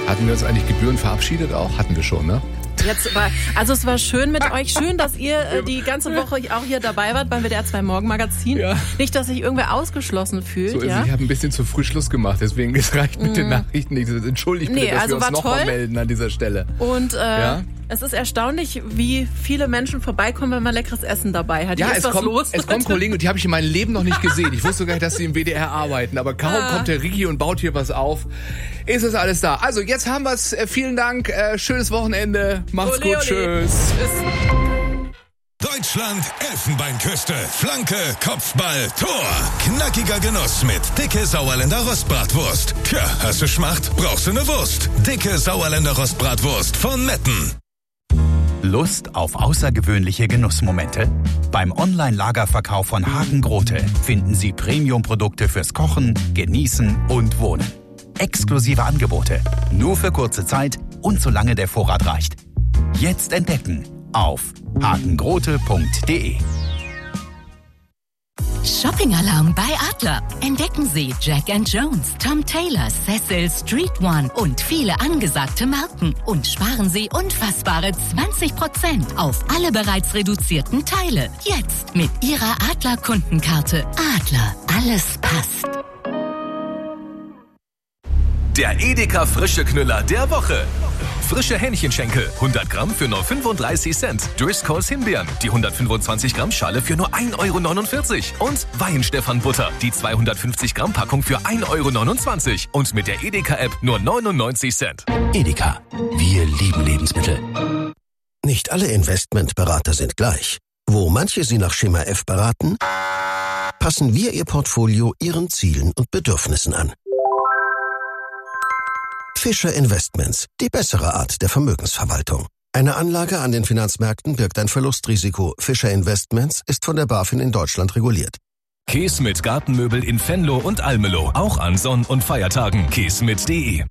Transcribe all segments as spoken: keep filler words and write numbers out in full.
Hatten wir uns eigentlich gebührend verabschiedet auch? Hatten wir schon, ne? Jetzt war, also es war schön mit euch. Schön, dass ihr äh, die ganze Woche auch hier dabei wart beim W D R zwei Morgenmagazin. Ja. Nicht, dass sich irgendwer ausgeschlossen fühlt. So ist ja? Ich habe ein bisschen zu früh Schluss gemacht, deswegen es reicht mit mm. den Nachrichten nicht. Entschuldigt bitte, nee, dass also wir uns nochmal melden an dieser Stelle. Und äh, ja? es ist erstaunlich, wie viele Menschen vorbeikommen, wenn man leckeres Essen dabei hat. Ja, Hier es, ist was kommt, los. es kommen Kollegen und die habe ich in meinem Leben noch nicht gesehen. Ich wusste gar nicht, dass sie im W D R arbeiten. Aber kaum ah. kommt der Ricky und baut hier was auf, ist es alles da. Also jetzt haben wir es. Vielen Dank. Äh, schönes Wochenende. Macht's ole, gut. Ole. Tschüss. Tschüss. Deutschland, Elfenbeinküste, Flanke, Kopfball, Tor. Knackiger Genuss mit dicke Sauerländer Rostbratwurst. Tja, hast du Schmacht? Brauchst du eine Wurst? Dicke Sauerländer Rostbratwurst von Metten. Lust auf außergewöhnliche Genussmomente? Beim Online-Lagerverkauf von Hagen Grote finden Sie Premium-Produkte fürs Kochen, Genießen und Wohnen. Exklusive Angebote, nur für kurze Zeit und solange der Vorrat reicht. Jetzt entdecken auf hagengrote punkt de. Shopping-Alarm bei Adler. Entdecken Sie Jack and Jones, Tom Taylor, Cecil, Street One und viele angesagte Marken. Und sparen Sie unfassbare zwanzig Prozent auf alle bereits reduzierten Teile. Jetzt mit Ihrer Adler-Kundenkarte. Adler, alles passt. Der Edeka Frische Knüller der Woche. Frische Hähnchenschenkel, hundert Gramm für nur fünfunddreißig Cent. Driscolls Himbeeren, die hundertfünfundzwanzig Gramm Schale für nur ein Euro neunundvierzig. Und Weihenstephan Butter, die zweihundertfünfzig Gramm Packung für ein Euro neunundzwanzig. Und mit der Edeka-App nur neunundneunzig Cent. Edeka, wir lieben Lebensmittel. Nicht alle Investmentberater sind gleich. Wo manche Sie nach Schema F beraten, passen wir Ihr Portfolio Ihren Zielen und Bedürfnissen an. Fischer Investments, die bessere Art der Vermögensverwaltung. Eine Anlage an den Finanzmärkten birgt ein Verlustrisiko. Fischer Investments ist von der BaFin in Deutschland reguliert. Käse mit Gartenmöbel in Venlo und Almelo. Auch an Sonn- und Feiertagen. käsemit punkt de.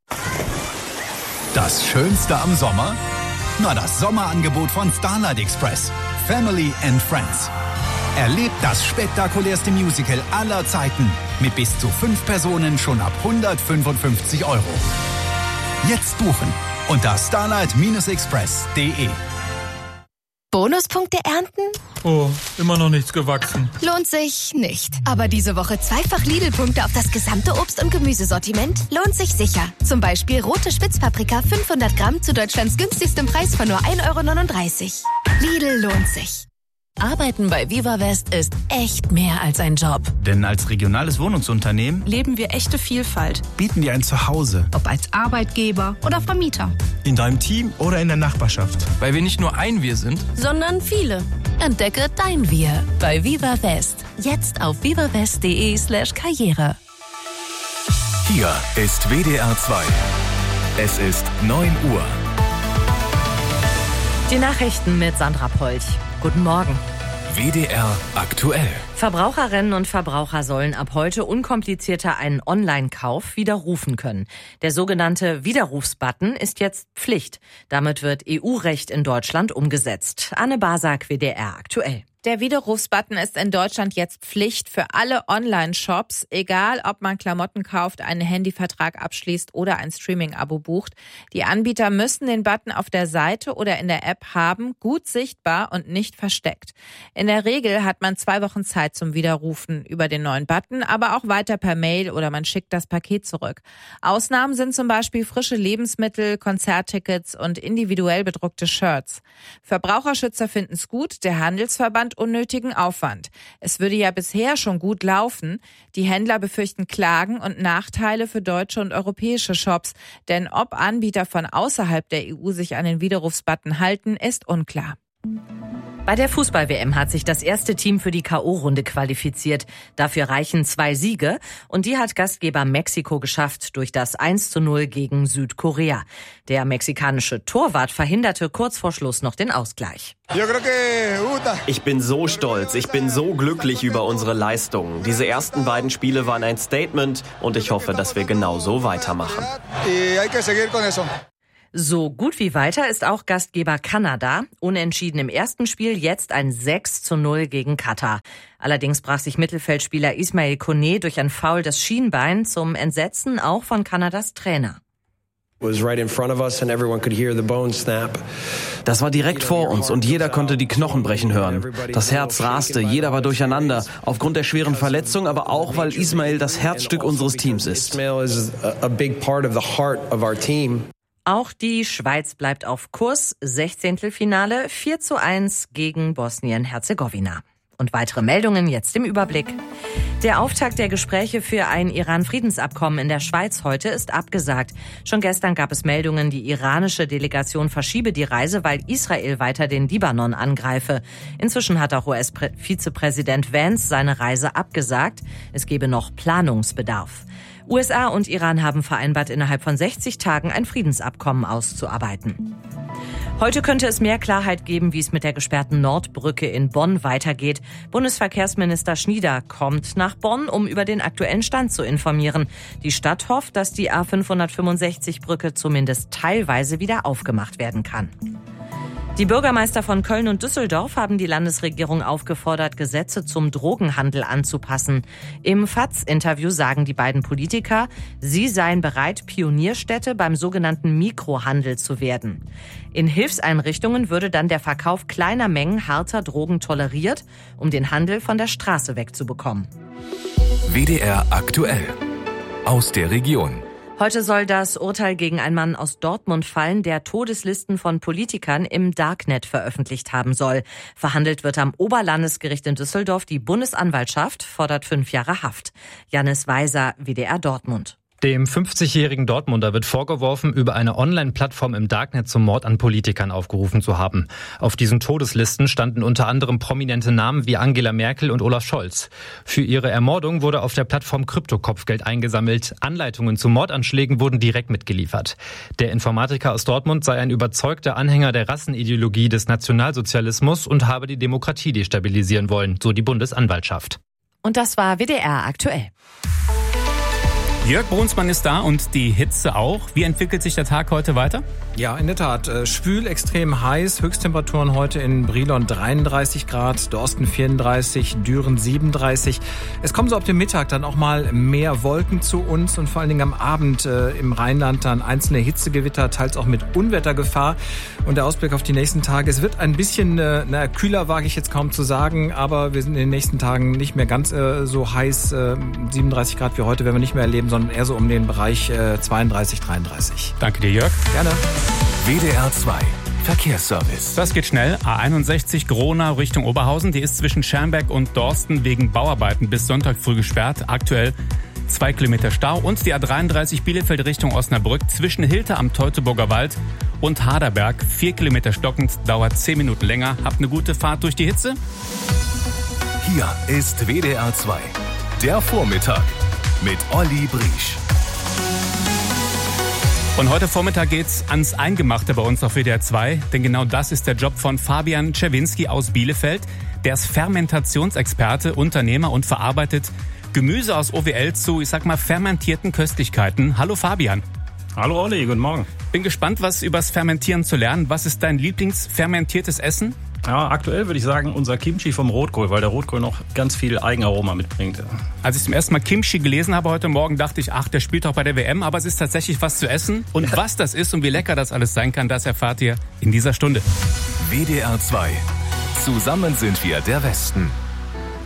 Das Schönste am Sommer? Na, das Sommerangebot von Starlight Express. Family and Friends. Erlebt das spektakulärste Musical aller Zeiten mit bis zu fünf Personen schon ab hundertfünfundfünfzig Euro. Jetzt buchen unter starlight express punkt de. Bonuspunkte ernten? Oh, immer noch nichts gewachsen. Lohnt sich nicht. Aber diese Woche zweifach Lidl-Punkte auf das gesamte Obst- und Gemüsesortiment lohnt sich sicher. Zum Beispiel rote Spitzpaprika fünfhundert Gramm zu Deutschlands günstigstem Preis von nur ein Euro neununddreißig. Lidl lohnt sich. Arbeiten bei Viva West ist echt mehr als ein Job. Denn als regionales Wohnungsunternehmen leben wir echte Vielfalt. Bieten wir ein Zuhause. Ob als Arbeitgeber oder Vermieter. In deinem Team oder in der Nachbarschaft. Weil wir nicht nur ein Wir sind, sondern viele. Entdecke dein Wir bei Viva West. Jetzt auf vivawest.de slash karriere. Hier ist W D R zwei. Es ist neun Uhr. Die Nachrichten mit Sandra Polch. Guten Morgen. W D R aktuell. Verbraucherinnen und Verbraucher sollen ab heute unkomplizierter einen Online-Kauf widerrufen können. Der sogenannte Widerrufsbutton ist jetzt Pflicht. Damit wird E U-Recht in Deutschland umgesetzt. Anne Basak, W D R aktuell. Der Widerrufsbutton ist in Deutschland jetzt Pflicht für alle Online-Shops, egal ob man Klamotten kauft, einen Handyvertrag abschließt oder ein Streaming-Abo bucht. Die Anbieter müssen den Button auf der Seite oder in der App haben, gut sichtbar und nicht versteckt. In der Regel hat man zwei Wochen Zeit zum Widerrufen über den neuen Button, aber auch weiter per Mail oder man schickt das Paket zurück. Ausnahmen sind zum Beispiel frische Lebensmittel, Konzerttickets und individuell bedruckte Shirts. Verbraucherschützer finden es gut, der Handelsverband unnötigen Aufwand. Es würde ja bisher schon gut laufen. Die Händler befürchten Klagen und Nachteile für deutsche und europäische Shops. Denn ob Anbieter von außerhalb der E U sich an den Widerrufsbutton halten, ist unklar. Bei der Fußball-W M hat sich das erste Team für die K O-Runde qualifiziert. Dafür reichen zwei Siege und die hat Gastgeber Mexiko geschafft durch das eins zu null gegen Südkorea. Der mexikanische Torwart verhinderte kurz vor Schluss noch den Ausgleich. Ich bin so stolz, ich bin so glücklich über unsere Leistungen. Diese ersten beiden Spiele waren ein Statement und ich hoffe, dass wir genau so weitermachen. So gut wie weiter ist auch Gastgeber Kanada. Unentschieden im ersten Spiel, jetzt ein sechs zu null gegen Katar. Allerdings brach sich Mittelfeldspieler Ismail Koné durch ein Foul das Schienbein zum Entsetzen auch von Kanadas Trainer. Das war direkt vor uns und jeder konnte die Knochen brechen hören. Das Herz raste, jeder war durcheinander, aufgrund der schweren Verletzung, aber auch, weil Ismail das Herzstück unseres Teams ist. Auch die Schweiz bleibt auf Kurs. Sechzehntelfinale vier zu eins gegen Bosnien-Herzegowina. Und weitere Meldungen jetzt im Überblick. Der Auftakt der Gespräche für ein Iran-Friedensabkommen in der Schweiz heute ist abgesagt. Schon gestern gab es Meldungen, die iranische Delegation verschiebe die Reise, weil Israel weiter den Libanon angreife. Inzwischen hat auch U S-Vizepräsident Vance seine Reise abgesagt. Es gebe noch Planungsbedarf. U S A und Iran haben vereinbart, innerhalb von sechzig Tagen ein Friedensabkommen auszuarbeiten. Heute könnte es mehr Klarheit geben, wie es mit der gesperrten Nordbrücke in Bonn weitergeht. Bundesverkehrsminister Schnieder kommt nach Bonn, um über den aktuellen Stand zu informieren. Die Stadt hofft, dass die A fünfhundertfünfundsechzig Brücke zumindest teilweise wieder aufgemacht werden kann. Die Bürgermeister von Köln und Düsseldorf haben die Landesregierung aufgefordert, Gesetze zum Drogenhandel anzupassen. Im F A Z-Interview sagen die beiden Politiker, sie seien bereit, Pionierstädte beim sogenannten Mikrohandel zu werden. In Hilfseinrichtungen würde dann der Verkauf kleiner Mengen harter Drogen toleriert, um den Handel von der Straße wegzubekommen. W D R aktuell. Aus der Region. Heute soll das Urteil gegen einen Mann aus Dortmund fallen, der Todeslisten von Politikern im Darknet veröffentlicht haben soll. Verhandelt wird am Oberlandesgericht in Düsseldorf. Die Bundesanwaltschaft fordert fünf Jahre Haft. Jannis Weiser, W D R Dortmund. Dem fünfzigjährigen Dortmunder wird vorgeworfen, über eine Online-Plattform im Darknet zum Mord an Politikern aufgerufen zu haben. Auf diesen Todeslisten standen unter anderem prominente Namen wie Angela Merkel und Olaf Scholz. Für ihre Ermordung wurde auf der Plattform Kryptokopfgeld eingesammelt. Anleitungen zu Mordanschlägen wurden direkt mitgeliefert. Der Informatiker aus Dortmund sei ein überzeugter Anhänger der Rassenideologie des Nationalsozialismus und habe die Demokratie destabilisieren wollen, so die Bundesanwaltschaft. Und das war W D R aktuell. Jörg Brunsmann ist da und die Hitze auch. Wie entwickelt sich der Tag heute weiter? Ja, in der Tat. Schwül, extrem heiß. Höchsttemperaturen heute in Brilon dreiunddreißig Grad, Dorsten vierunddreißig, Düren siebenunddreißig. Es kommen so ab dem Mittag dann auch mal mehr Wolken zu uns und vor allen Dingen am Abend äh, im Rheinland dann einzelne Hitzegewitter, teils auch mit Unwettergefahr. Und der Ausblick auf die nächsten Tage. Es wird ein bisschen äh, na, kühler, wage ich jetzt kaum zu sagen, aber wir sind in den nächsten Tagen nicht mehr ganz äh, so heiß. Äh, siebenunddreißig Grad wie heute werden wir nicht mehr erleben, sondern eher so um den Bereich äh, zweiunddreißig, dreiunddreißig. Danke dir, Jörg. Gerne. W D R zwei Verkehrsservice. Das geht schnell. A einundsechzig Gronau Richtung Oberhausen. Die ist zwischen Schermbeck und Dorsten wegen Bauarbeiten bis Sonntag früh gesperrt. Aktuell zwei Kilometer Stau. Und die A dreiunddreißig Bielefeld Richtung Osnabrück zwischen Hilter am Teutoburger Wald und Haderberg. Vier Kilometer stockend, dauert zehn Minuten länger. Habt eine gute Fahrt durch die Hitze. Hier ist W D R zwei. Der Vormittag mit Olli Briesch. Und heute Vormittag geht's ans Eingemachte bei uns auf W D R zwei, denn genau das ist der Job von Fabian Czerwinski aus Bielefeld. Der ist Fermentationsexperte, Unternehmer und verarbeitet Gemüse aus O W L zu, ich sag mal, fermentierten Köstlichkeiten. Hallo Fabian. Hallo Olli, guten Morgen. Bin gespannt, was übers Fermentieren zu lernen. Was ist dein Lieblingsfermentiertes Essen? Ja, aktuell würde ich sagen, unser Kimchi vom Rotkohl, weil der Rotkohl noch ganz viel Eigenaroma mitbringt. Als ich zum ersten Mal Kimchi gelesen habe heute Morgen, dachte ich, ach, der spielt auch bei der W M, aber es ist tatsächlich was zu essen. Und ja. Was das ist und wie lecker das alles sein kann, das erfahrt ihr in dieser Stunde. W D R zwei. Zusammen sind wir der Westen.